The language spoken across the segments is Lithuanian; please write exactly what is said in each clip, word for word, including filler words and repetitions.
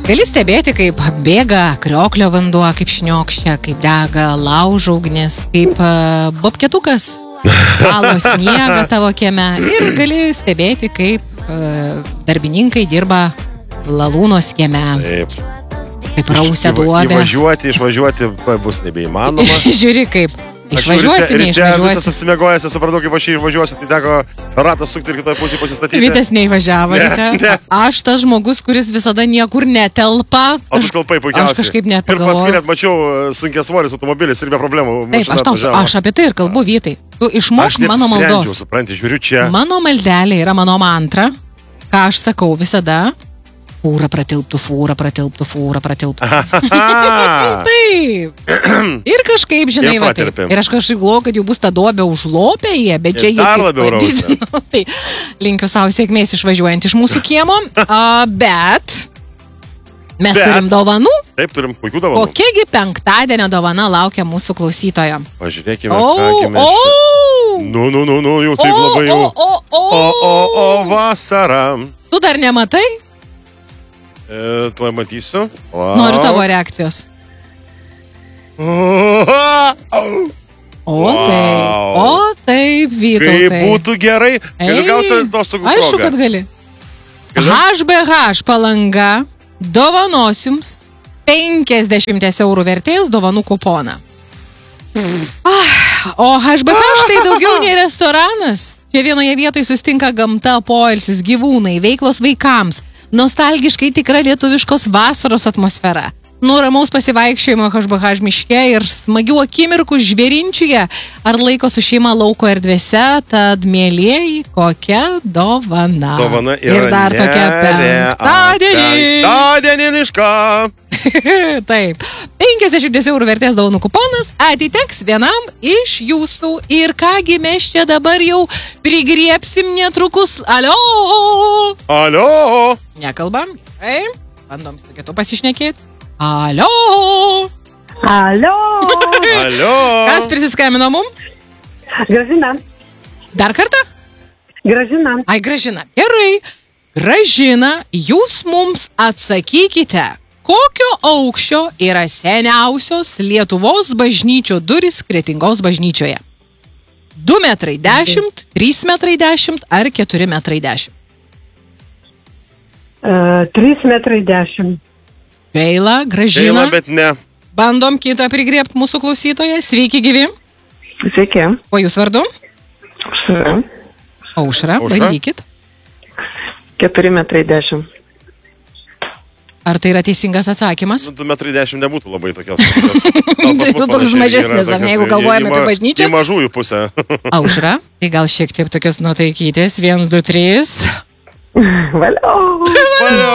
Gali stebėti, kaip bėga krioklio vanduo, kaip šniokščia, kaip dega laužo ugnis, kaip uh, bobketukas valo sniegą tavo kieme. Ir gali stebėti, kaip uh, darbininkai dirba lalūnos kieme. Taip. Kaip rausia duobė. Įvažiuoti, išvažiuoti bus nebeįmanoma. Žiūri kaip. Išvažiuosi, neišvažiuosi. Visas apsimegojęs, supratau, kaip aš jį išvažiuosiu, tai teko ratas sukti ir kitoje pusėje pasistatyti. Vytas neįvažiavo. Ne, ne. Aš tas žmogus, kuris visada niekur netelpa. O tu kalpai puikiausiai. Aš kažkaip net ir paskui net mačiau sunkia svoris automobilis ir be problemų. Taip, aš, tau, aš apie tai ir kalbu, Vytai. Tu išmok mano maldos. Aš supranti, žiūriu čia. Mano maldelė yra mano mantra, ką aš sakau visada. Fūra pratilptų, fūra pratilptų, fūra pratilptų. Taip. Ir kažkaip, žinai, va, taip. Ir aš kažkaip galvoju, kad jau bus ta duobė užlopę jie, bet čia jie dar labiau rausia. Tai linkiu savo sėkmės išvažiuojant iš mūsų kiemo. Uh, bet mes bet. turim dovanų. Taip, turim puikių dovanų. Kokiagi penktadienio dovana laukia mūsų klausytojo? Pažiūrėkime, oh, kągi mes oh. čia. Nu, nu, nu, nu, jau taip oh, labai jau. O, o, o, o, o, o, vasara. Tu dar nematai? E, tuoj matysiu. Wow. Noriu tavo reakcijos. O taip, o taip, Vytautai. Kaip būtų gerai. Galiu gauti atostogų progą. Aišku, kad gali. H B H Palanga dovanos jums penkiasdešimt eurų vertės dovanų kuponą. O H B H tai daugiau nei restoranas. Čia vienoje vietoje sustinka gamta, poilsis, gyvūnai, veiklos vaikams. Nostalgiškai tikra lietuviškos vasaros atmosfera. Nuo ramaus pasivaikščiojimo H B H miške ir smagių akimirkų žvėrinčiuje ar laiko su šeima lauko erdvėse, tad mielieji, kokia dovana. Dovana yra ir dar tokia penktadienį. Penktadieniška. Taip. penkiasdešimt eurų vertės dovanų kuponas atiteks vienam iš jūsų. Ir kągi mes čia dabar jau prigriepsim netrukus. Alio! Alio! Nekalbam. Gerai. Bandom su kitu pasišnekėti. Alio! Alio! Alio! Kas prisiskambino mum? Gražina. Dar kartą? Gražina. Ai, Gražina. Gerai. Gražina, jūs mums atsakykite, kokio aukščio yra seniausios Lietuvos bažnyčio durys Kretingos bažnyčioje? du metrai dešimt, trys metrai dešimt ar keturi metrai dešimt? Uh, trys metrai dešimt. Gaila, Gražina. Gaila, bet ne. Bandom kitą prigriebti mūsų klausytoje. Sveiki, gyvi. Sveiki. O jūs vardu? Aušra. Aušra, bandykit. keturi metrai dešimt. Ar tai yra teisingas atsakymas? du metrai dešimt nebūtų labai tokios. Tai toks mažesnis, ar ne, jeigu galvojame apie bažnyčią? Į mažųjų pusę. Aušra, tai gal šiek tiek tokios nuotaikytės. Vienas, du, trys. Valio. Valio.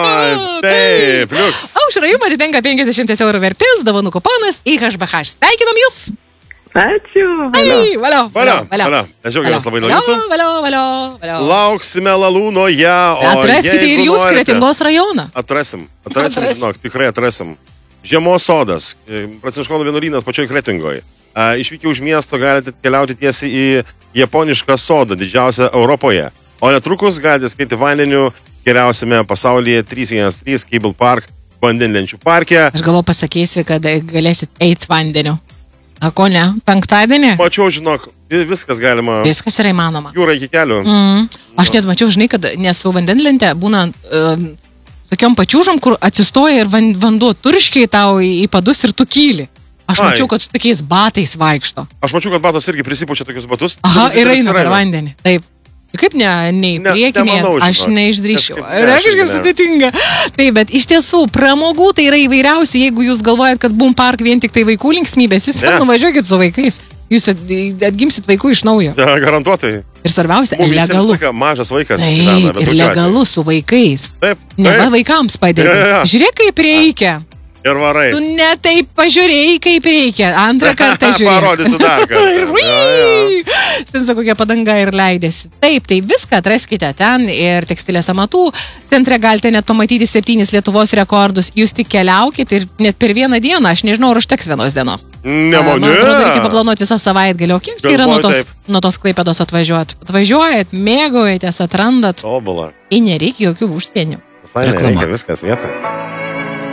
Taip, liuks. Aušra, jums atitenka penkiasdešimt eurų vertės, dovanų kuponas į H B H. Sveikinam jūs. Ačiū. Valio. Valio. Valio. Valio. Aš džiaugiamės labai nuo jūsų. Valio, valio, valio. Lauksime Lalūnoje. Atraskite ir jūs Kretingos rajoną. Atrasim. Atrasim, žinok, tikrai atrasim. Žiemos sodas. Pranciškonų vienuolynas pačioj Kretingoje. Išvykę už miesto galite keliauti tiesiai į japonišką sodą, didžiausią Europoje. O netrukus galite skaityti vandeniu geriausiame pasaulyje trys vienas trys Cable Park vandenlenčių parke. Aš galvoju pasakysi, kad galėsit eiti vandeniu. A ko ne? Penktadienį? Mačiau, žinok, viskas galima. Viskas yra įmanoma. Jūra iki kelių. Mm. Aš net mačiau, žinai, kad nes su vandenlente būna uh, tokiom pačiūžom, kur atsistoja ir vanduo turškiai tau į, į padus ir tu kyli. Aš Ai. mačiau, kad su tokiais batais vaikšto. Aš mačiau, kad batos irgi prisipučia tokius batus. Aha, ir eina per vandenį. Taip. Kaip ne, nei priekinė, aš neišdrįščiau. Yra kažkas sudėtinga. Taip, bet iš tiesų, pramogų tai yra įvairiausių. Jeigu jūs galvojat, kad Boom Park vien tik tai vaikų linksmybės, jūs ten nuvažiuokit su vaikais. Jūs atgimsit vaikų iš naujo. Ja, garantuotai. Ir svarbiausia, Mum legalu. Mažas vaikas. Taip, gyvena, ir legalu su vaikais. Taip. Ne va vaikams padėti. Ja, ja, ja. Žiūrėk, kaip reikia. Ir varai. Tu ne taip pažiūrėjai, kaip reikia. Antrą kartą žiūrėjai. Parodysiu dar kartą. Ir ja, ja. Sensa kokia padanga ir leidėsi. Taip, tai viską atraskite ten ir tekstilės amatų centre galite net pamatyti septynis Lietuvos rekordus. Jūs tik keliaukit ir net per vieną dieną, aš nežinau, ar užteks vienos dienos. Nemanau. Man atrodo, reikia paplanuoti visą savaitgalį. O kiek yra nuo tos, nuo tos Klaipėdos atvažiuot? Atvažiuojat, mėgaujatės, atrandat. Tobula. Ir nereikia jokių užsienių. Visai nereikia, viskas vietoj.